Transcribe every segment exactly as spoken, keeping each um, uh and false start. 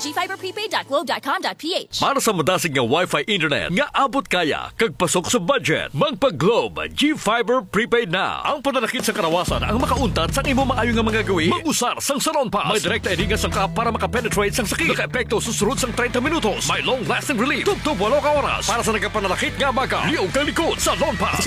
g fiber prepaid dot globe dot com dot p h. Para sa madasig nga Wi-Fi internet nga abot kaya kag pasok sa budget, magpa-Globe G-Fiber Prepaid na. Ang pananakit sa karawasan ang makauntad sa imo maayo nga mga gawi. Mag-usar sang Salon Pass. May direkta edinga sang ka para makapenetrate sang sakit. Naka-epekto susunod sang thirty minutos. May long-lasting relief. Tubtub walo ka oras. Para sa nagapananakit nga baka. Liog kang likod. Salon Pass.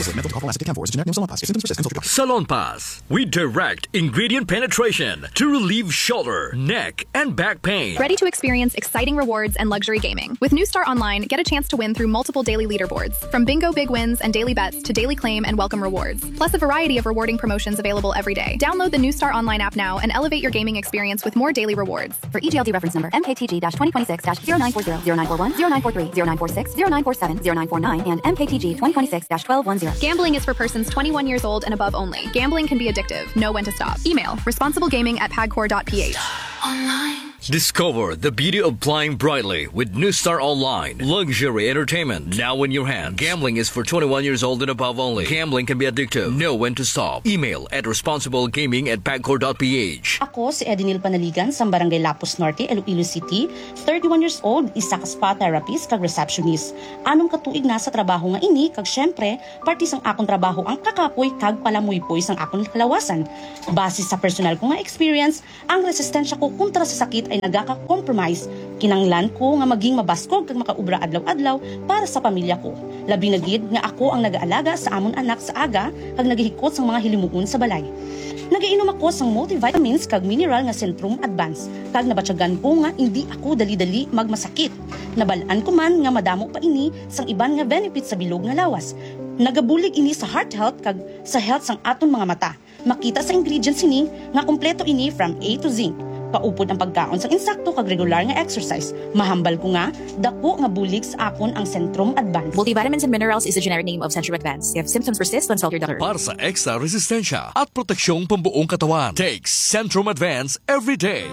Salon Pass. We direct ingredient penetration to relieve shoulder, neck, and back pain. Ready to experience exciting rewards and luxury gaming. With New Star Online, get a chance to win through multiple daily leaderboards. From bingo big wins and daily bets to daily claim and welcome rewards. Plus a variety of rewarding promotions available every day. Download the New Star Online app now and elevate your gaming experience with more daily rewards. For E G L D reference number M K T G twenty twenty-six zero nine four zero, zero nine four one, zero nine four three, zero nine four six, zero nine four seven, zero nine four nine, and M K T G twenty twenty-six twelve ten. Gambling is for persons twenty-one years old and above only. Gambling can be addictive. Know when to stop. Email responsiblegaming at pagcor dot p h. Online. Discover the beauty of flying brightly with New Star Online. Luxury entertainment now in your hands. Gambling is for twenty-one years old and above only. Gambling can be addictive. Know when to stop. Email at responsiblegaming at pagcor dot p h. Ako si Edinil Panaligan sa Barangay Lapus Norte, Iloilo City. thirty-one years old, isa ka spa therapist kag receptionist. Anong katuig na sa trabaho nga ini kag syempre, parti sang akong trabaho ang kakapoy kag palamuypoy sang akong kalawasan. Base sa personal ko nga experience, ang resistensya ko kontra sa sakit ay nagaka-compromise. Kinanglan ko nga maging mabaskog kag makaubra adlaw-adlaw para sa pamilya ko. Labi na gid nga ako ang nag-aalaga sa amon anak sa aga kag naghihikot sang mga hilimuon sa balay. Nagainom ako sang multivitamins kag mineral nga Centrum Advance kag nabatyagan ko nga hindi ako dali-dali magmasakit. Nabalaan ko man nga madamo pa ini sang iban nga benefits sa bilog nga lawas. Nagabulig ini sa heart health kag sa health sang aton mga mata. Makita sa ingredients ini nga kompleto ini from A to Z. Paupod ang pagkaon sa insakto kag regular nga exercise. Mahambal ko nga, dako nga bulig sa akon ang Centrum Advance. Multivitamins and minerals is the generic name of Centrum Advance. If symptoms persist, consult your doctor. Para sa extra resistensya at proteksyong pambuong katawan, take Centrum Advance every day.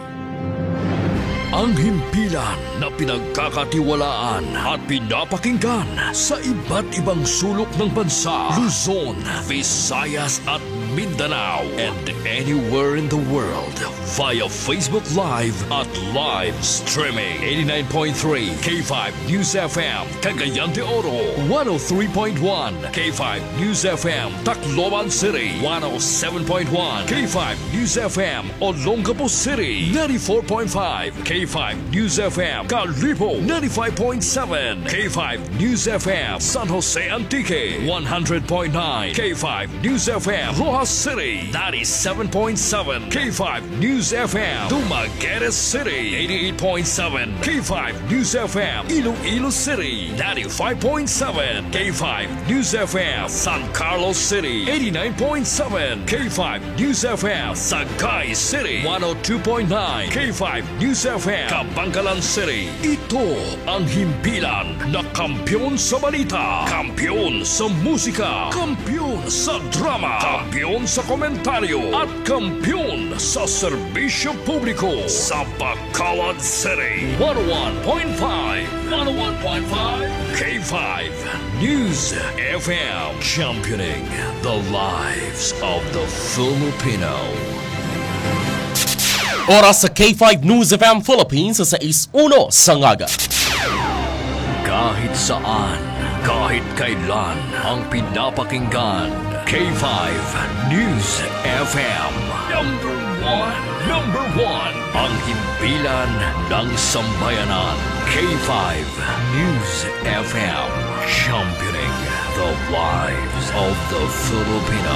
Ang himpilan na pinagkakatiwalaan at pinapakinggan sa iba't ibang sulok ng bansa, Luzon, Visayas at Mindanao, and anywhere in the world via Facebook Live at live streaming. eighty-nine point three K five News F M, Cagayan de Oro, one oh three point one K five News F M, Tacloban City, one oh seven point one K five News F M, Olongapo City, ninety-four point five K five News F M, Calipo, ninety-five point seven K five News F M, San Jose Antique, one hundred point nine K five News F M, Rojas City, ninety-seven point seven K five News F M, Dumaguete City, eighty-eight point seven K five News F M, Iloilo City, ninety-five point seven K five News F M, San Carlos City, eighty-nine point seven K five News F M, Sagay City, one oh two point nine K five News F M, Kabangkalan City. Ito ang himpilan na kampyon sa balita, kampyon sa musika, kampyon sa drama, kampyon sa komentaryo, at kampyon sa serbisyo publiko sa Bacolod City. one oh one point five one oh one point five K five News F M, championing the lives of the Filipino. Oras sa K five News F M Philippines sa sais uno sa ngaga. Kahit saan, kahit kailan, ang pinapakinggan, K five News F M. Number one, number one, ang himpilan ng sambayanan, K five News F M, championing the lives of the Filipino.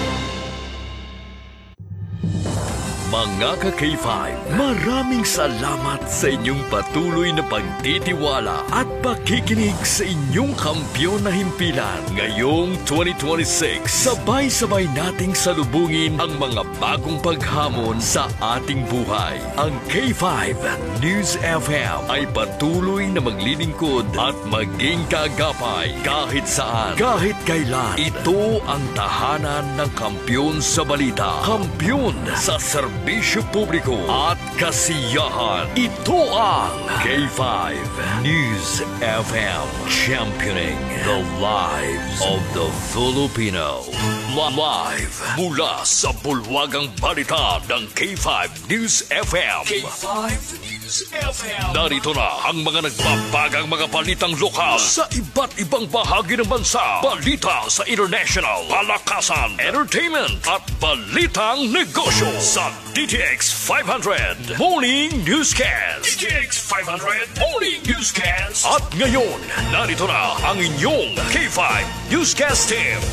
Mga ka-K five, maraming salamat sa inyong patuloy na pagtitiwala at pakikinig sa inyong kampyon na himpilan. Ngayong twenty twenty-six, sabay-sabay nating salubungin ang mga bagong paghamon sa ating buhay. Ang K five News F M ay patuloy na maglilingkod at maging kaagapay kahit saan, kahit kailan. Ito ang tahanan ng kampyon sa balita, kampyon sa serbisyo, Bisyo publiko at kasiyahan. Ito ang K five News F M, championing the lives of the Filipino. Live mula sa bulwagang balita ng K five News F M. K five News F M. Narito na ang mga nagbabagang mga balitang lokal sa iba't ibang bahagi ng bansa. Balita sa international, palakasan, entertainment at balitang negosyo sa D T X five hundred Morning Newscast. D T X five hundred Morning Newscast. At ngayon, narito na ang inyong K five Newscast Team.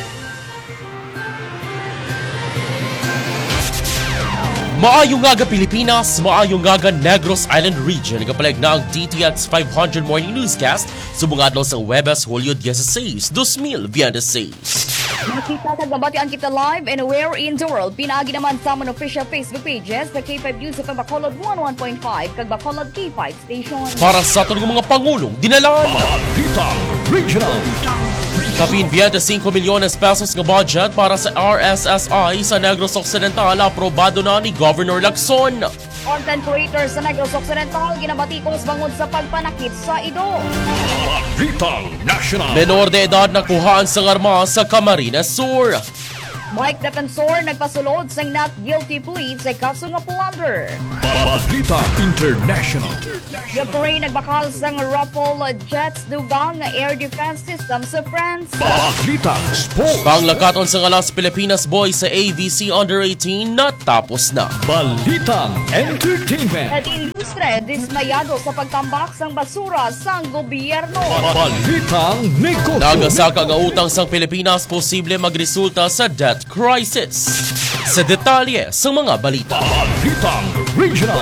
Maayong ngaga Pilipinas, maayong ngaga Negros Island Region. Nagapalag na ang D T X five hundred Morning Newscast subungadlo sa Huwebes, Hulyo sixteen, two thousand twenty-six. Makita kagbabatian kita live and where in the world. Pinaagi naman sa mga official Facebook pages sa K five News sa Bacolod one oh one point five kag Bacolod K five Station. Para sa aton mga pangulong dinalaan. Balitang Regional. Kapin twenty-five milyones pesos nga budget para sa R S S I sa Negros Occidental aprobado na ni Governor Lacson. Content creator sa Negros Occidental ginabatikos bangod sa pagpanakit sa Ido. Balitang National. Menor de edad na kuhaan sa arma sa Camarines Sur. Mike Defensor nagpasulod sa not guilty plea sa kaso nga plunder. Balita International. Ukraine nagbakal sa Rafale jets dugang nga air defense system sa France. Balita Sports. Panglakaton sa Alas Pilipinas boys sa A V C under eighteen natapos na. Balitang Entertainment. At industry dismayado sa pagtambak sang basura sang gobyerno. Balitang Negosyo. Nagasaka nga utang sang Pilipinas posible magresulta sa debt crisis. Sa detalye sa mga balita. Balitang Regional.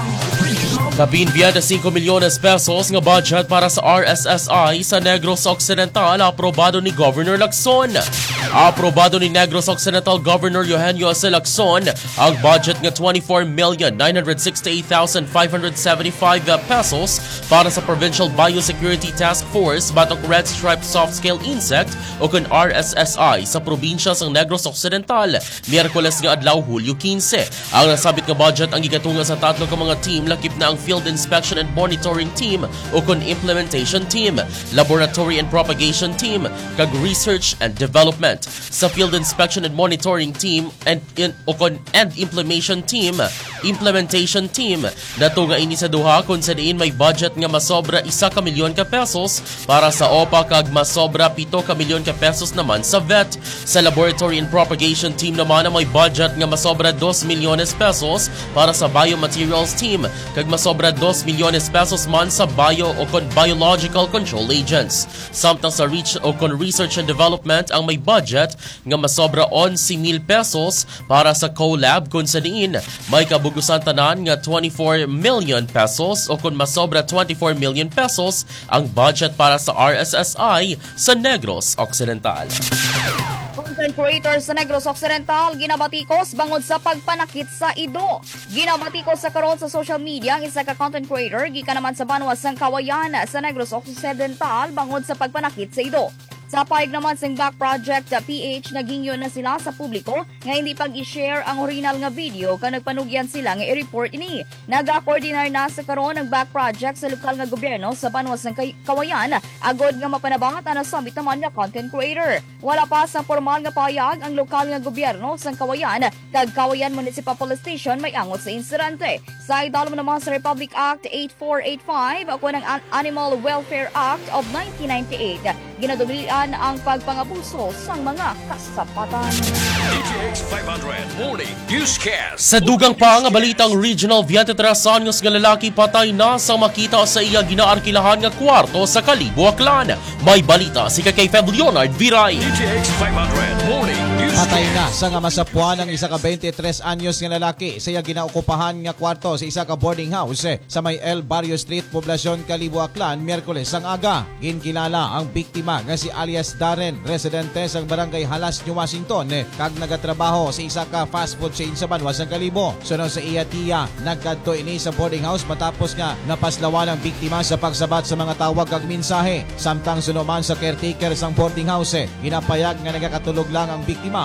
Kapin twenty-five milyones pesos nga budget para sa R S S I sa Negros Occidental aprobado ni Governor Lacson. Aprobado ni Negros Occidental Governor Eugenio S. Lacson ang budget nga twenty-four million nine hundred sixty-eight thousand five hundred seventy-five pesos para sa Provincial Biosecurity Task Force batok Red Striped Soft-Scale Insect o kun R S S I sa probinsya sa Negros Occidental Miyerkules nga adlaw Hulyo fifteen. Ang nasabit nga budget ang gigatunga sa tatlo ka mga team lakip na ang Field Inspection and Monitoring Team o kun Implementation Team, Laboratory and Propagation Team, kag Research and Development. Sa Field Inspection and Monitoring Team and in, o kun and Implementation Team, Implementation Team nato nga ini sa duha kun sa diin may budget nga masobra isa ka milyon ka pesos para sa O P A kag masobra pito ka milyon ka pesos naman sa V E T. Sa Laboratory and Propagation Team naman may budget nga masobra dos milyones pesos para sa Biomaterials Team kag masobra dos milyones pesos man sa bio o kon biological control agents. Samtang sa reach o kon research and development ang may budget nga masobra eleven mil pesos para sa CoLab kun sa diin may kabugusan tanan nga twenty-four million pesos o kun masobra twenty-four million pesos ang budget para sa R S S I sa Negros Occidental. Content creator sa Negros Occidental ginabatikos bangod sa pagpanakit sa Ido. Ginabatikos sa karon sa social media ang isa ka content creator gikan naman sa Banwas ng Kawayan sa Negros Occidental bangod sa pagpanakit sa Ido. Sa payag naman sa Back Project P H nagingyo na sila sa publiko nga hindi pag i-share ang original nga video ka nagpanugyan sila nga i-report ini. Naga-coordinar na sa karon ang Back Project sa lokal nga gobyerno sa Banwas ng Kawayan agod nga mapanabangat ang nasabit naman nga content creator. Wala pa sa formal nga payag ang lokal nga gobyerno sa Kawayan kag Kawayan Municipal Police Station may angot sa insidente. Sa idalom naman sa Republic Act eighty-four eighty-five ako ng Animal Welfare Act of nineteen ninety-eight ginadumian ang pagpangabuso sa mga kasapatan. D T X five hundred Morning Newscast. Sa dugang pa nga balitang Regional twenty-three anyos nga lalaki patay na sa makita sa iya ginaarkilahan nga kwarto sa Kalibo, Aklan. May balita si K five Leonard Viray. D T X five hundred Morning Newscast. Patay na sa nga masapuan ang isa ka twenty-three anyos nga lalaki sa iya ginaokupahan nga kwarto sa isa ka boarding house eh, sa may El Barrio Street, Poblacion, Kalibo, Aklan, Miyerkules ang aga. Ginkilala ang biktima nga si alias Darren, residente sa barangay Halas, New Washington, eh, kag nagatrabaho sa isa ka fast food chain sa Banwas ng Kalibo. Sunod sa iya tiya, nagkadto ini sa boarding house matapos nga napaslawan ang biktima sa pagsabat sa mga tawag kag mensahe. Samtang sunuman sa caretaker sang boarding house, eh, ginapayag nga nagakatulog lang ang biktima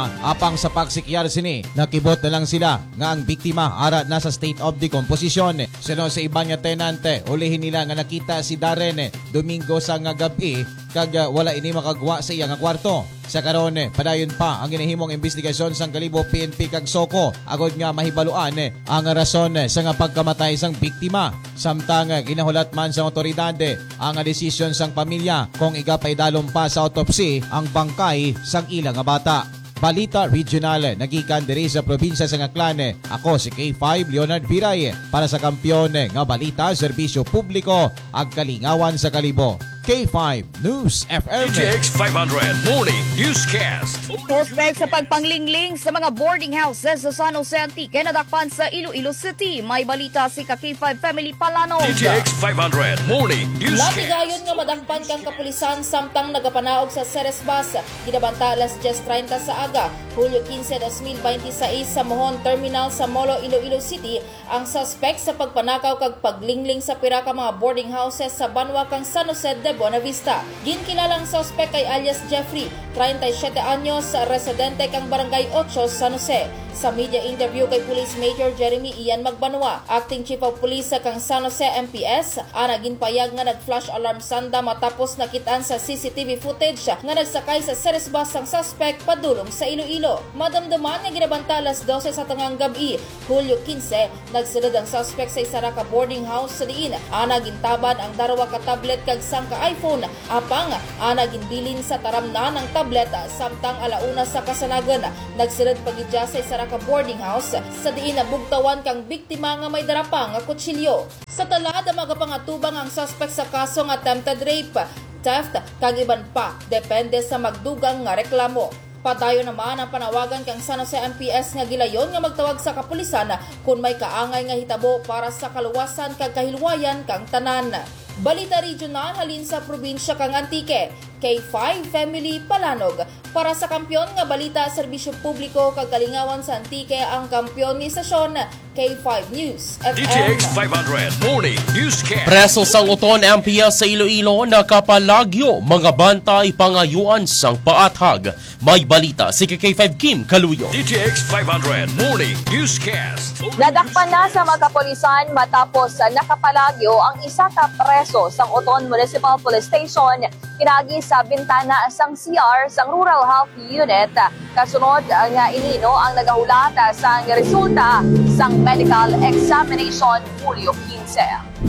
biktima. Apang sa pagsikyar sini, nakibot na lang sila nga ang biktima ara nasa state of decomposition. Sino sa iba nga tenante, ulihin nila nga nakita si Darren Domingo sa nga gabi kag uh, wala ini makagwa sa iya nga kwarto. Sa karon eh, padayon pa ang ginahimong investigasyon sang Kalibo P N P kag Soko agod nga mahibaluan eh, ang rason eh, sa nga pagkamatay sang biktima. Samtang eh, ginahulat man sa otoridad eh, ang desisyon sang pamilya kung igapay dalom pa sa autopsy ang bangkay sang ilang nga bata. Balita Regional, nagikan diri sa probinsya sa Ngaklan. Ako si K five Leonard Viray para sa kampiyon nga balita, serbisyo publiko ag kalingawan sa Kalibo. K five News F M. D T X five hundred Morning Newscast. Suspect sa pagpanglingling sa mga boarding houses sa San Jose Antique nadakpan sa Iloilo City. May balita si K five Family Palanog. D T X five hundred Morning Newscast. Latigayon nga madangpan kang kapulisan samtang nagapanaog sa Ceres Bus. Ginabanta alas diyes treinta sa aga, Hulyo quince, dos mil veintiséis sa Mohon Terminal sa Molo, Iloilo City ang suspect sa pagpanakaw kag paglingling sa pira ka mga boarding houses sa banwa kang San Jose de Bonavista. Ginkilalang suspect kay alias Jeffrey, treinta y siete anyos, residente kang Barangay eight, San Jose. Sa media interview kay Police Major Jeremy Ian Magbanwa, Acting Chief of Police sa kang San Jose M P S, ana ginpayag nga nag-flash alarm sanda matapos nakitaan sa C C T V footage nga nagsakay sa Ceres Bus ang suspect padulong sa Iloilo. Madamdaman nga ginabanta alas dose sa tangang gabi, Hulyo quince, nagsulod ang suspect sa isa ra ka boarding house sa diin. Ana gintaban ang darawa ka tablet kag sang ka iPhone. Apang ana ginbilin sa taramnan ng tablet samtang alauna sa kasanagan. Nagsulod pagidya sa isa ra ka boarding house sa diin nabugtawan kang biktima nga may darapang nga kutsilyo. Sa talada magapangatubang ang suspect sa kaso ng attempted rape, theft kag iban pa depende sa magdugang nga reklamo. Padayon naman ang panawagan kang San Jose M P S nga gilayon nga magtawag sa kapulisan kung may kaangay nga hitabo para sa kaluwasan kag kahilwayan kang tanan. Balita Regional halin sa probinsya kang Antique. K five Family Palanog. Para sa kampiyon nga balita serbisyo publiko kag kalingawan sa Antique ang kampiyon ni stasyon K five News F M. D T X five hundred Morning Newscast. Preso sang uton M P S sa Iloilo nakapalagyo mga bantay pangayuan sang paathag. May balita si K five Kim Kaluyo. D T X five hundred Morning Newscast. Nadakpan na sa mga kapulisan matapos nakapalagyo ang isa ka preso sang Uton Municipal Police Station pinagi sa bintana sang C R sang Rural Health Unit. Kasunod nga inino ang nagahulat sang resulta sang medical examination Hulyo quince.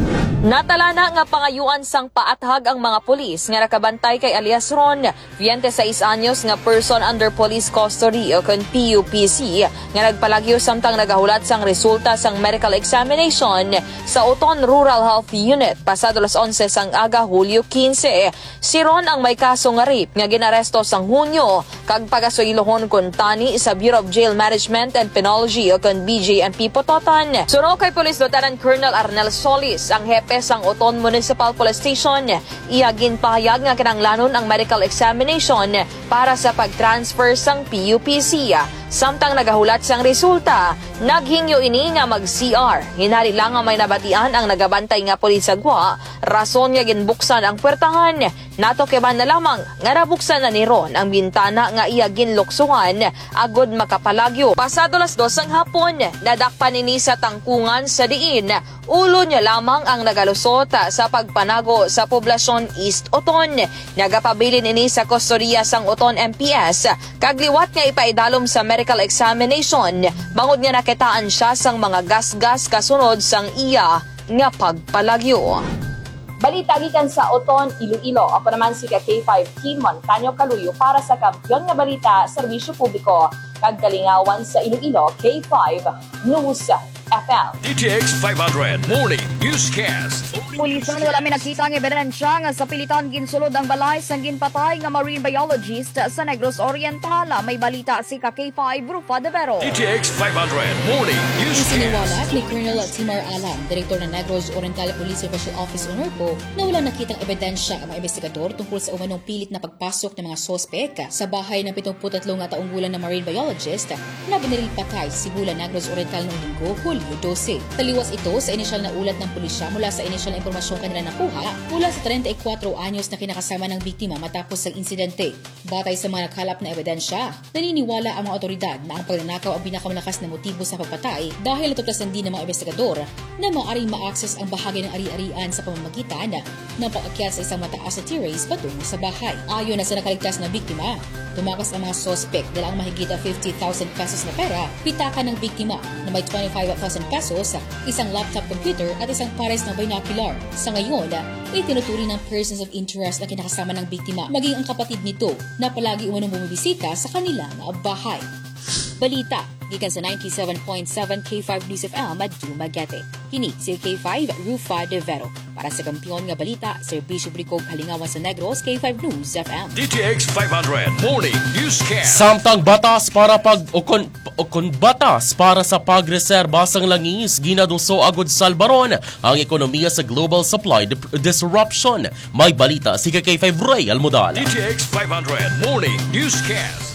Natala na nga pangayuan sang paathag ang mga pulis nga nakabantay kay alias Ron, twenty-seis anyos nga person under police custody o kon P U P C nga nagpalagyo samtang nagahulat sang resulta sang medical examination sa Uton Rural Health Unit pasado alas onse sang aga Hulyo quince. Si Ron ang may kaso nga rape nga ginaresto sang Hunyo kag pagasuylohon kun tani sa Bureau of Jail Management and Penology o kon B J M P Pototan. Suno kay Police Lieutenant Colonel Arnel Solis ang hepe sang Uton Municipal Police Station, iyagin pahayag nga kinanglanon ang medical examination para sa pag-transfer sang P U P C. Samtang nagahulat sang resulta, naghingyo ini nga mag-C R. Hinari lang nga may nabatian ang nagabantay nga pulis sagwa, rason nga ginbuksan ang puwertahan. Nato keban na lamang nga nabuksan na ni Ron ang bintana nga iya ginluksuhan agod makapalagyo. Pasado las dos ang hapon, nadakpan ini sa tangkungan sa diin. Ulo niya lamang ang nagalusot sa pagpanago sa poblasyon East Uton. Nagapabilin ini sa kustodiya sang Uton M P S kagliwat nga ipaidalom sa medical examination. Bangod nga nakitaan siya sang mga gas-gas kasunod sang iya nga pagpalagyo. Balita gikan sa Uton, Iloilo. Ako naman si K five Kimon Tanyo Kaluyo para sa kampiyon nga balita, serbisyo publiko kag kalingawan sa Iloilo, K five News F M. D T X five hundred Morning Newscast. Pulisan wala may nakita ang ebidensya nga sa pilitan ginsulod ang balay sang ginpatay nga marine biologist sa Negros Oriental. May balita si K five Rufa de Vero. D T X five hundred Morning Newscast. Isiniwalat ni Colonel Timar Alam, Direktor ng Negros Oriental Police Special Office o NORPO, na wala nakitang ebidensya ang mga investigador tungkol sa umanong pilit na pagpasok ng mga sospek sa bahay ng pitungputatlong nga taong gulang na marine biologist na binilil patay sa Sibulan, Negros Oriental noong linggo, Hulyo dose. Taliwas ito sa inisyal na ulat ng pulisya mula sa inisyal na impormasyong kanila nakuha mula sa thirty-four anyos na kinakasama ng biktima matapos ang insidente. Batay sa mga nakalap na ebidensya, naniniwala ang mga otoridad na ang pagnanakaw ang pinakamalakas na motibo sa pagpatay dahil natuklasan din ng mga investigador na maaaring ma-access ang bahagi ng ari-arian sa pamamagitan ng pag-akyat sa isang mataas na terrace patungo sa bahay. Ayon na sa nakaligtas na biktima, tumakas ang mga sospek dala ang mahigit fifty thousand pesos na pera, pitaka ng biktima na may twenty-five thousand pesos, isang laptop computer at isang pares na binocular. Sa ngayon, itinuturi ng persons of interest na kinakasama ng biktima maging ang kapatid nito na palagi umanong bumibisita sa kanilang bahay. Balita, gikan sa ninety-seven point seven K five News F M at Dumaguete. Kini si K five Rufa De Vero. Para sa kampiyon nga balita, Serbisyo Bricog Halingawan sa Negros, K five News F M. D T X five hundred Morning Newscast. Samtang batas para pag ukon ukon batas para sa pagreserba sang langis ginaduso agud sa Albaron ang ekonomiya sa global supply di- disruption. May balita si K five Ray Almodal. D T X five hundred Morning Newscast.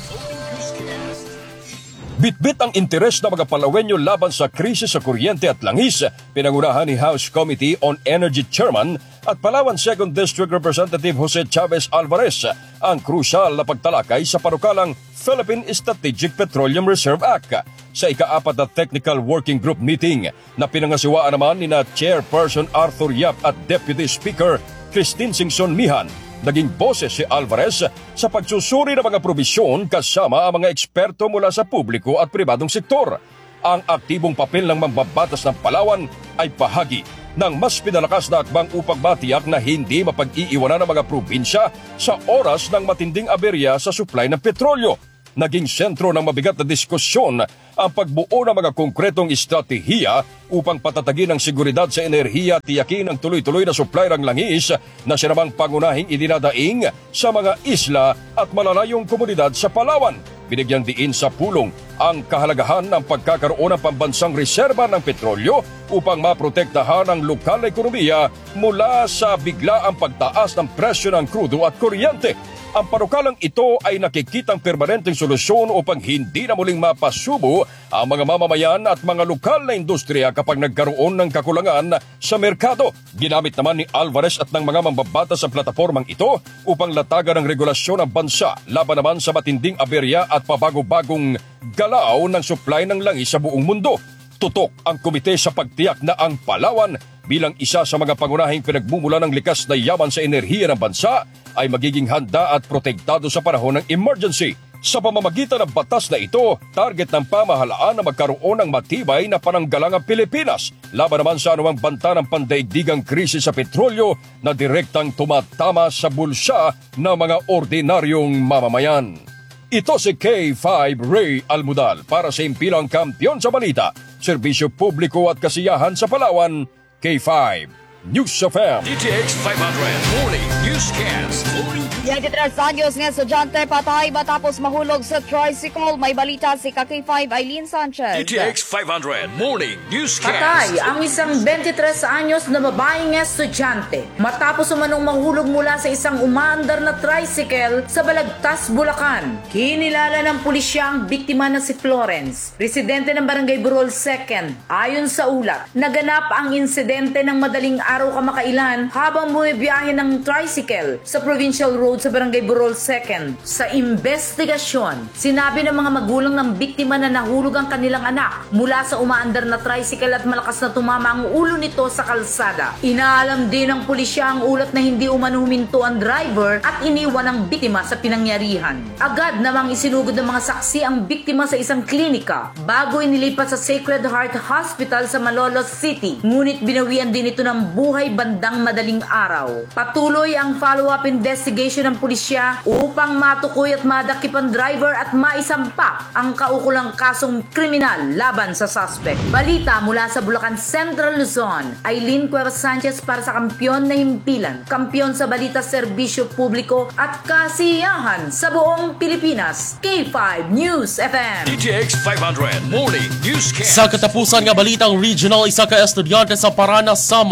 Bitbit ang interes ng mga Palawenyo laban sa krisis sa kuryente at langis, pinangunahan ni House Committee on Energy Chairman at Palawan second District Representative Jose Chavez Alvarez ang krusyal na pagtalakay sa panukalang Philippine Strategic Petroleum Reserve Act. Sa ikaapat na Technical Working Group meeting na pinangasiwaan naman ni na Chairperson Arthur Yap at Deputy Speaker Christine Singson Mihan, naging boses si Alvarez sa pagsusuri ng mga probisyon kasama ang mga eksperto mula sa publiko at pribadong sektor. Ang aktibong papel ng mambabatas ng Palawan ay bahagi ng mas pinalakas na akbang upang matiyak na hindi mapag-iiwanan ng mga probinsya sa oras ng matinding aberya sa supply ng petrolyo. Naging sentro ng mabigat na diskusyon ang pagbuo ng mga konkretong estratehiya upang patatagin ang seguridad sa enerhiya at tiyakin ang tuloy-tuloy na supply ng langis na siya namang pangunahing idinadaing sa mga isla at malalayong komunidad sa Palawan. Binigyan diin sa pulong ang kahalagahan ng pagkakaroon ng pambansang reserba ng petrolyo upang maprotektahan ang lokal na ekonomiya mula sa biglaang pagtaas ng presyo ng krudo at kuryente. Ang panukalang ito ay nakikitang permanenteng solusyon upang hindi na muling mapasubo ang mga mamamayan at mga lokal na industriya kapag nagkaroon ng kakulangan sa merkado. Ginamit naman ni Alvarez at ng mga mambabatas sa platapormang ito upang latagan ang regulasyon ng bansa laban naman sa matinding aberya at pabago-bagong galaw ng supply ng langis sa buong mundo. Tutok ang komite sa pagtiyak na ang Palawan bilang isa sa mga pangunahing pinagmumula ng likas na yaman sa enerhiya ng bansa ay magiging handa at protektado sa panahon ng emergency. Sa pamamagitan ng batas na ito, target ng pamahalaan na magkaroon ng matibay na pananggalang ang Pilipinas laban naman sa anumang banta ng pandaigdigang krisis sa petrolyo na direktang tumatama sa bulsa ng mga ordinaryong mamamayan. Ito si K five Ray Almodal para sa impilang kampiyon sa balita, serbisyo publiko at kasiyahan sa Palawan, K five News of M. D T X five hundred Morning Newscast. twenty-three anyos nga estudyante patay matapos mahulog sa tricycle. May balita si K five Eileen Sanchez. D T X five hundred Morning Newscast. Patay ang isang twenty-three anyos na babaeng estudyante matapos umanong mahulog mula sa isang umaandar na tricycle sa Balagtas, Bulacan. Kinilala ng pulisya ang biktima na si Florence, residente ng Barangay Burol second. Ayon sa ulat, naganap ang insidente ng madaling araw kamakailan habang bumibiyahe ng tricycle sa Provincial Road sa Barangay Burol second. Sa investigasyon, sinabi ng mga magulang ng biktima na nahulog ang kanilang anak mula sa umaandar na tricycle at malakas na tumama ang ulo nito sa kalsada. Inaalam din ng pulisya ang ulat na hindi umano huminto ang driver at iniwan ang biktima sa pinangyarihan. Agad namang isinugod ng mga saksi ang biktima sa isang klinika bago inilipat sa Sacred Heart Hospital sa Malolos City. Ngunit binawian din ito ng buhay bandang madaling araw. Patuloy ang follow-up investigation ng pulisya upang matukoy at madakip ang driver at maisampa ang kaukulang kasong kriminal laban sa suspect. Balita mula sa Bulacan Central Luzon, Eileen Cuevas Sanchez para sa kampiyon na himpilan, kampiyon sa balita, serbisyo publiko at kasiyahan sa buong Pilipinas, K five News F M. D T X five hundred Morning Newscast. Sa katapusan nga balitang regional, isa ka estudyante sa Paranas, Samar na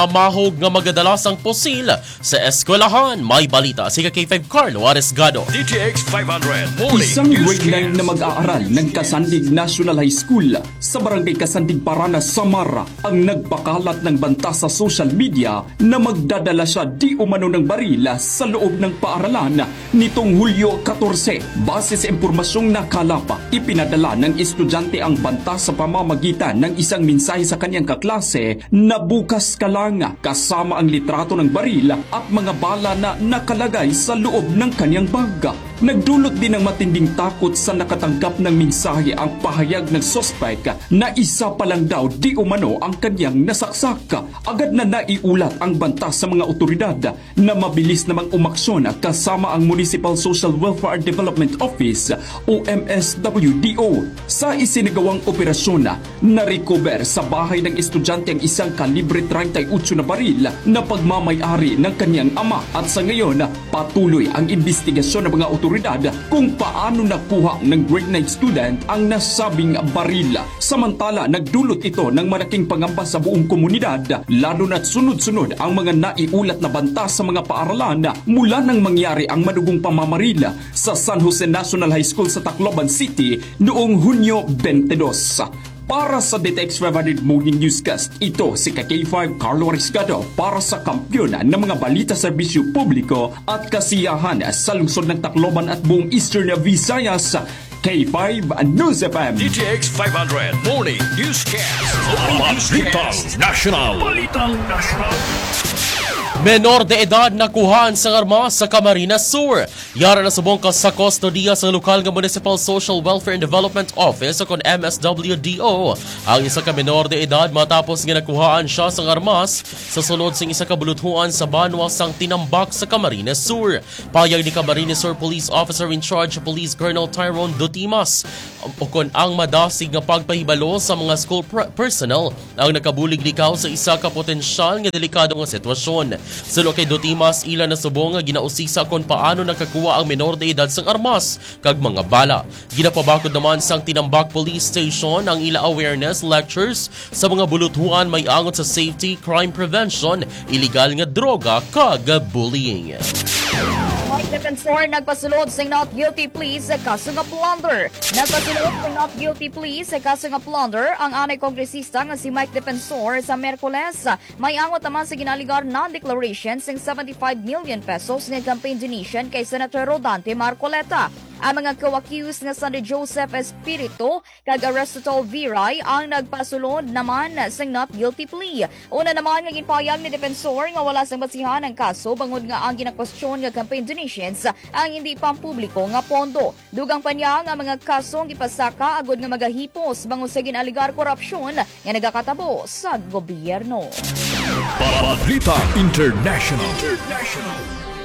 namahog nga magadalasang posil sa eskwelahan. May balita si K five Carlo Aresgado. D T X five hundred. Isang grade nine na mag-aaral ng Kasandig National High School sa Barangay Kasandig, Paranas, Samara ang nagpakalat ng banta sa social media na magdadala siya di umano ng baril sa loob ng paaralan nitong Hulyo fourteen. Base sa impormasyong nakalapa, ipinadala ng estudyante ang banta sa pamamagitan ng isang mensahe sa kanyang kaklase na bukas ka lang, kasama ang litrato ng baril at mga bala na nakalagay sa loob ng kanyang bag. Nagdulot din ng matinding takot sa nakatanggap ng mensahe ang pahayag ng sospek na isa pa lang daw di umano ang kanyang nasaksak. Agad na naiulat ang banta sa mga otoridad na mabilis namang umaksyon kasama ang Municipal Social Welfare and Development Office o M S W D O. Sa isinagawang operasyon, na-recover sa bahay ng estudyante ang isang kalibre thirty-eight na baril na pagmamay-ari ng kanyang ama at sa ngayon patuloy ang investigasyon ng mga otoridad kung paano nakuha ng grade nine student ang nasabing baril. Samantala, nagdulot ito ng malaking pangamba sa buong komunidad, lalo na't sunod-sunod ang mga naiulat na banta sa mga paaralan mula nang mangyari ang madugong pamamaril sa San Jose National High School sa Tacloban City noong Hunyo twenty-two. Para sa D T X five hundred Morning Newscast, ito si K five Carlo Aresgado para sa kampyon ng mga balita serbisyo publiko at kasiyahan sa lungsod ng Tacloban at buong Eastern Visayas. K five News F M. D T X five hundred Morning Newscast. Balitang National. Balitang National. Menor de edad nakuhaan sa armas sa Camarines Sur. Yara na subong ka sa kustodiya sa lokal nga Municipal Social Welfare and Development Office o kon M S W D O. Ang isa ka menor de edad matapos nga nakuhaan siya sa armas sa sulod sing isa ka buluthuan sa banwa sang Tinambak sa Camarines Sur. Payag ni Camarines Sur Police Officer in Charge Police Colonel Tyrone Dutimas o kon ang madasig nga pagpahibalo sa mga school personnel ang nakabulig likaw sa isa ka potensyal nga delikado nga sitwasyon. Sa kay Dutimas, ilan na subong nga ginausisa kung paano nakakuha ang menor de edad sang armas kag mga bala. Ginapabakod naman sang Tinambak Police Station ang ila awareness lectures sa mga buluthuan may angot sa safety, crime prevention, illegal nga droga kag bullying. Mike Defensor nagpasulod sa not guilty plea sa kaso nga plunder. Nagpasulod sa not guilty plea sa kaso nga plunder ang anay kongresista nga si Mike Defensor sa Merkules. May angot naman sa ginaligar non-declaration ng seventy-five million pesos nga campaign donation kay Senator Rodante Marcoleta. Ang mga co-accused nga Sandy Joseph Espiritu kag Aristotol Viray ang nagpasulod naman sa not guilty plea. Una naman nga ginpayag ni Defensor nga wala sang basihan ang kaso bangod nga ang ginakwestiyon nga campaign donations ang hindi pampubliko nga pondo. Dugang pa niya nga mga kasong ipasaka agod nga magahipos bangod sa ginaligar korupsyon nga nagakatabo sa gobyerno. Balita International. International.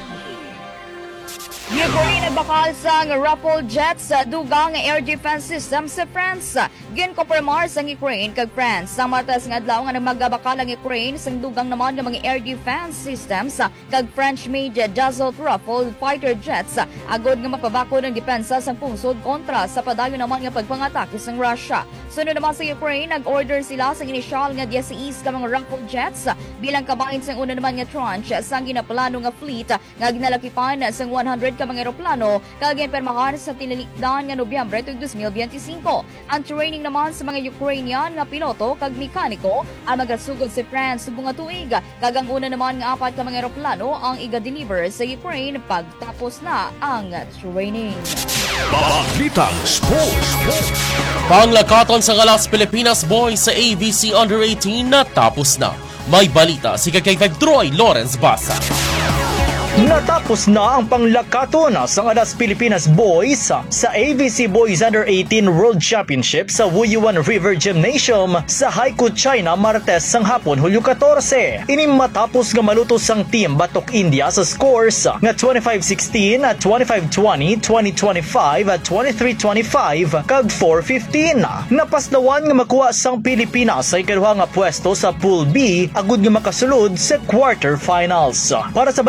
Ukraine nagbakal sa Rafale jets sa dugang air defense system sa France. Ginkompirmar sa Ukraine kag France sa martes nga adlaw nga nagmagabakal ang Ukraine sa dugang naman ng mga air defense systems kag French-made Dassault Rafale fighter jets agod nga mapabako ng depensa sa pungsod kontra sa padayon naman nga pagpangatake sa Russia. Sunod naman sa Ukraine, nag-order sila sa inisyal nga sixteen ka mga Rafale jets bilang kabahin sa una naman nga tranche sa ginaplano nga fleet nga ginalakipan sa one hundred ka mga eroplano kag ginpermahan sa tinilikdan nga Nobyembre twenty twenty-five. Ang training naman sa mga Ukrainian nga piloto kag mekaniko ang magasugod si France subong nga tuig kag ang una naman nga apat ka mga eroplano ang iga-deliver sa Ukraine pagtapos na ang training. Balitang Sports. Panglakaton sa Galas Pilipinas Boys sa A B C Under eighteen natapos na. May balita si K five Troy Lawrence Basa. Natapos na ang panglakaton sa Adas Pilipinas Boys sa A B C Boys Under eighteen World Championship sa Wuyuan River Gymnasium sa Haikou, China, Martes sang hapon, Hulyo fourteen. Ini matapos nga malutos ang team Batok India sa scores nga twenty-five sixteen, twenty-five twenty, twenty twenty-five, twenty-three twenty-five kag four fifteen. Napaslawan nga makuha sang Pilipinas sa ikaduha nga pwesto sa Pool B agud nga makasulod sa quarterfinals. Para sa balitang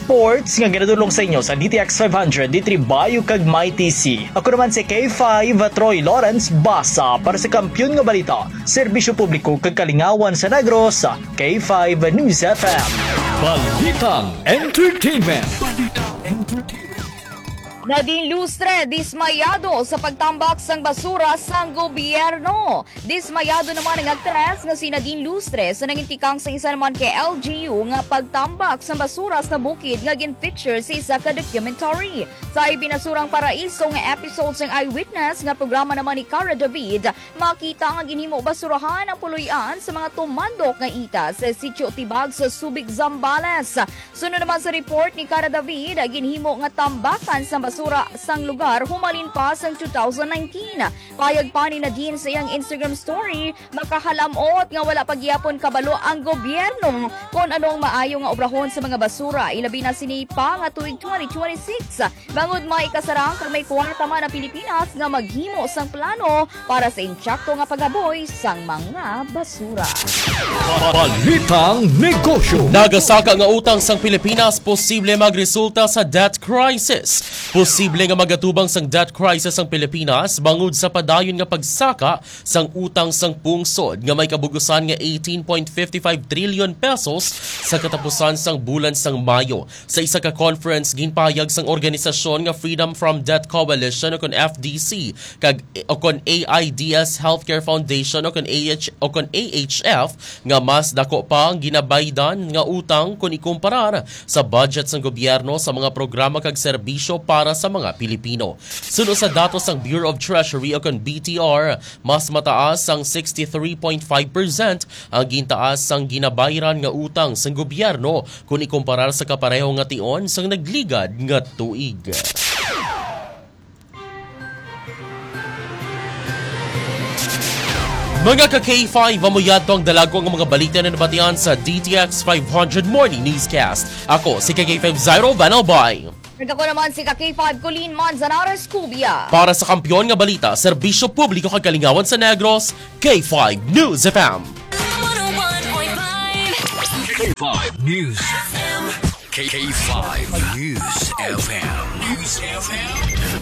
sports nga ginadulong sa inyo sa D T X five hundred, D three Bayo kag My T C. Ako naman si K five Troy Lawrence Basa para sa Kampiyon nga Balita, Serbisyo Publiko kag Kalingawan sa Negros sa K five News F M. Balitang Entertainment. Balitang Entertainment. Nadine Lustre, dismayado sa pagtambak sang basura sang gobyerno. Dismayado naman ang aktres nga si Nadine Lustre sa nangintikang sa isa naman kay L G U nga pagtambak sang basura sa bukid nga gin-feature sa isa ka documentary. Sa ibinasurang paraiso nga episode sang Eyewitness nga programa naman ni Cara David, makita nga ginhimo basurahan ang puluyan sa mga tumandok nga itas sa Sitio Tibag sa Subic, Zambales. Sunod naman sa report ni Cara David, ginhimo nga tambakan sa basura basura sang lugar humalin pa sang two thousand nineteen. Payag pa ni Nadine sa iyang Instagram story, makahalamot nga wala pagyapon kabalo ang gobyerno kung anong maayo nga obrahon sa mga basura. Ilabi na sinipa nga tuig twenty twenty-six. Bangod may kasarang kag may kwarta man na Pilipinas nga maghimo sang plano para sa insyakto nga pagaboy sang mga basura. Balitang Negosyo. Nagasaka nga utang sang Pilipinas posible magresulta sa debt crisis. Posible nga magatubang sang debt crisis ang Pilipinas bangod sa padayon nga pagsaka sang utang sang pungsod nga may kabugusan nga eighteen point five five trillion pesos sa katapusan sang bulan sang Mayo. Sa isa ka conference ginpayag sang organisasyon nga Freedom from Debt Coalition o kon F D C kag o kon A I D S Healthcare Foundation o kon A H o kon A H F nga mas dako pa ang ginabaydan nga utang kung ikumparar sa budget sang gobyerno sa mga programa kag serbisyo para sa mga Pilipino. Sunod sa datos ng Bureau of Treasury o kon B T R, mas mataas ang sixty-three point five percent ang gintaas sang ginabayaran nga utang sang gobyerno kung ikumparar sa kapareho nga tion sang nagligad nga tuig. Mga ka-K five, amuyad to ang dalago ang mga balita na nabatian sa D T X five hundred Morning Newscast. Ako si K five Zyro Vanalbay. Ako naman si K five Colleen Manzanares Cubia. Para sa Kampiyon nga Balita, Serbisyo Publiko kag Kalingawan sa Negros, K five News F M. K five News F M. K five News F M. News F M.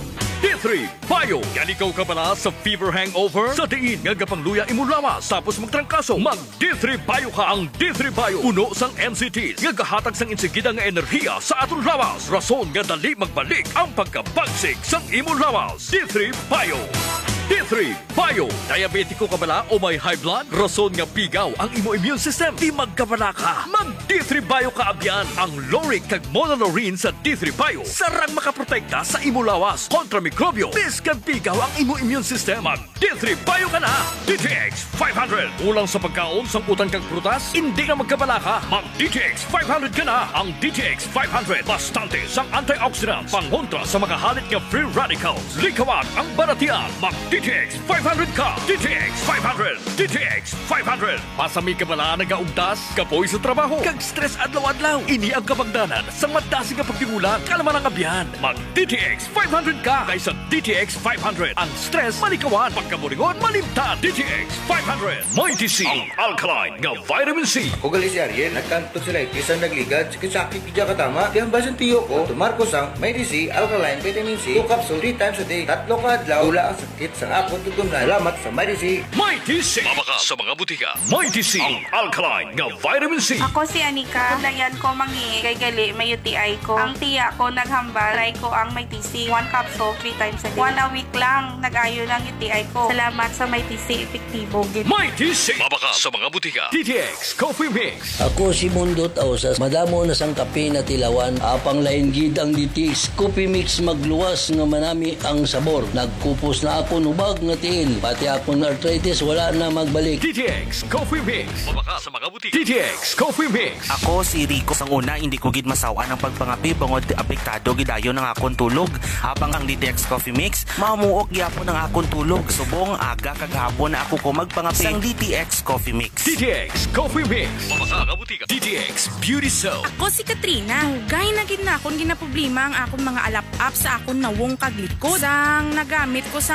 D three Bayo. Yan ikaw ka pala sa fever hangover? Sa diin nga gapangluya imo lawas tapos magtrangkaso. Mag D three Bayo ka ang D three Bayo. Puno sang N C Ts nga gahatag sang insigida nga enerhiya sa atong lawas. Rason nga dali magbalik ang pagkabagsik sang imo lawas. D three Bayo. D three Bayo. Diabetiko ka bala o may high blood? Rason nga pigaw ang imo immune system. Di magkabala ka. Mag D three Bayo ka abyan. Ang Loric kag Monolorine sa D three Bayo. Sarang makaprotekta sa imo lawas kontra mikrobyo. Biskan pigaw ang imo immune system. Mag D three Bayo ka na. D T X five hundred. Ulang sa pagkaon sang utang kag prutas? Hindi ka magkabala ka. Mag D T X five hundred ka na. Ang D T X five hundred. Bastante sang antioxidants. Pangontra sa mga halit nga free radicals. Likawan ang baratian. Mag D T X five hundred ka. D T X five hundred. D T X five hundred. Pasami ka bala nagaugdas, kapoy sa trabaho, kag stress adlaw-adlaw. Ini ang kabagdanan sa madasi nga pagtimula kalaman ang abyan. Mag D T X five hundred ka kaysa D T X five hundred. Ang stress malikawan, pagkabulingon malimtan. D T X five hundred. May T C, ang alkaline nga vitamin C. Ako gali si Ariel, nagkanto sila isang nagligad, sakit-sakit kaya katama. Kaya basan tiyo ko, tumarkos ang May T C, alkaline vitamin C, two capsule three times a day, tatlo ka adlaw, tula ang sakit sa ako tutunan. Salamat sa May T C. May T C. Mabaka sa mga butika. May T C, ang alkaline nga vitamin C. Ako si Anika. Dayan ko mangi kay gali may U T I ko. Ang tiya ko naghambal, try ko ang May T C. One capsule, three times a day. One a week lang, nag-ayo ng U T I ko. Salamat sa May T C, epektibo. May T C. Mabaka sa mga butika. D T X Coffee Mix. Ako si Mundot Ausas. Madamo na sang kape na tilawan. Apang lain gid ang D T X Coffee Mix magluwas nga manami ang sabor. Nagkupos na ako nubag nga tiil. Pati akong arthritis wala na magbalik. D T X Coffee Mix. Mabaka sa mga butika. D T X Coffee Mix. Ako si Rico. Sang una, hindi ko gid masawa ng pagpangapi bangod apektado gidayo ng akong tulog. Habang ang D T X Coffee Mix, mamuok gyapon ng akong tulog. Subong aga kaghapon na ako ko magpangapi sang D T X Coffee Mix. D T X Coffee Mix. Mabaka ka butika. D T X Beauty Soap. Ako si Katrina. Hugay na gid na akong ginaproblema ang akong mga alap-up sa akong nawong kaglikod. Sang nagamit ko sang D T X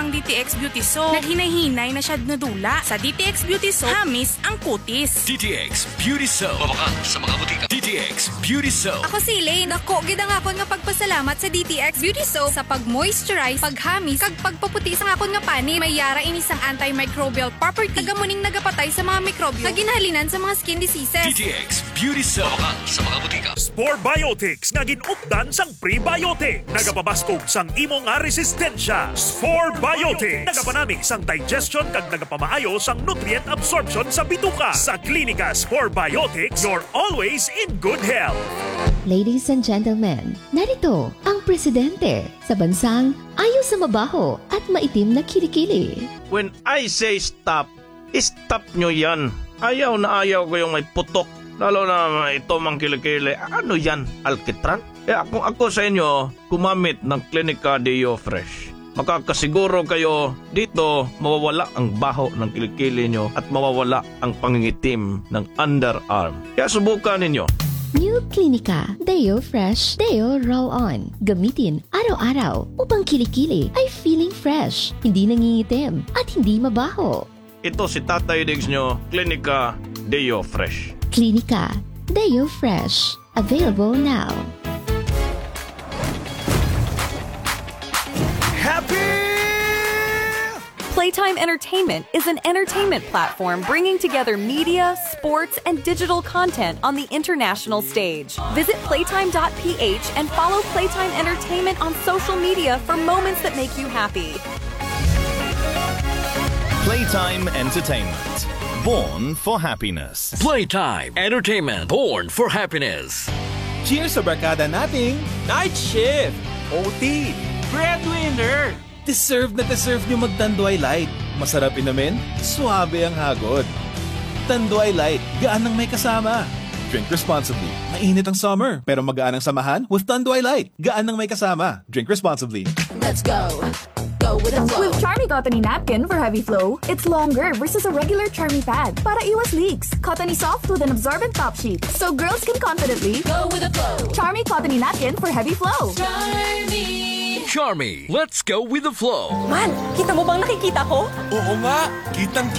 X Beauty Soap. Naghinay-hinay na siya nadula. Sa D T X Beauty Soap, hamis ang kutis. D T X Beauty Soap. Mabakang sa mga butika. D T X Beauty Soap. Ako si Elaine. Ako, gidang akon nga pagpasalamat sa D T X Beauty Soap sa pag-moisturize, paghamis, kag pagpaputi sa akon nga pani. May yara inis ang antimicrobial property. Tagamuning nagapatay sa mga mikrobyo. Naginhalinan sa mga skin diseases. D T X Beauty Soap. Mabakang sa mga butika. Spore Biotics nga ginupdan sang prebiotic. Nagapabaskog sang imo nga resistensya. Spore Biotics. Nagapanami sang digestion kag nagapamaayo sang nutrient absorption sa bituka. Sa Klinika Spore Biotics, you're always in good health. Ladies and gentlemen, narito ang presidente sa bansang ayaw sa mabaho at maitim na kilikili. When I say stop, stop nyo yan. Ayaw na ayaw ko yung may putok. Lalo na ito mang kilikili. Ano yan? Alkitran? Kaya kung ako sa inyo, gumamit ng Klinika Deo Fresh. Makakasiguro kayo dito mawawala ang baho ng kilikili nyo at mawawala ang pangingitim ng underarm. Kaya subukan ninyo. New Klinika Deo Fresh Deo Roll-On. Gamitin araw-araw upang kilikili ay feeling fresh, hindi nangingitim at hindi mabaho. Ito si Tatay Diggs nyo, Klinika Deo Fresh. Klinika Deo Fresh. Available now. Playtime Entertainment is an entertainment platform bringing together media, sports, and digital content on the international stage. Visit playtime dot p h and follow Playtime Entertainment on social media for moments that make you happy. Playtime Entertainment. Born for happiness. Playtime Entertainment. Born for happiness. Cheers sa barkada nating Night Shift, O T, Breadwinner. Deserve na deserve nyo mag-Tanduay Light. Masarap inumin, suabe ang hagod. Tanduay Light, gaan ang may kasama. Drink responsibly. Mainit ang summer, pero magaan ang samahan with Tanduay Light. Gaan ang may kasama. Drink responsibly. Let's go. Go with the flow. With Charmy Cottony Napkin for heavy flow, it's longer versus a regular Charmy pad para iwas leaks. Cottony soft with an absorbent top sheet, so girls can confidently go with the flow. Charmy Cottony Napkin for heavy flow. Charmy. Charmy, let's go with the flow. Man, kita mo bang nakikita ko? Oo nga, kitang